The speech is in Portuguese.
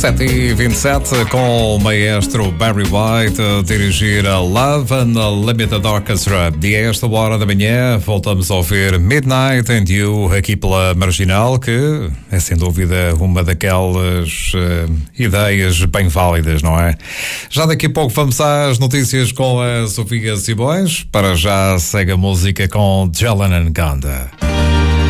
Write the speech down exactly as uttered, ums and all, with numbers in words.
sete e vinte e sete, com o maestro Barry White a dirigir a Love Unlimited Orchestra. E a esta hora da manhã voltamos a ouvir Midnight and You aqui pela Marginal, que é sem dúvida uma daquelas uh, ideias bem válidas, não é? Já daqui a pouco vamos às notícias com a Sofia Simões. Para já segue a música com Jalen and Ganda.